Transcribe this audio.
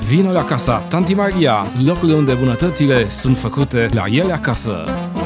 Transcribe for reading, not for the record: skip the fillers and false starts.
Vino la casa Tanti Maria, locul unde bunătățile sunt făcute la ele acasă.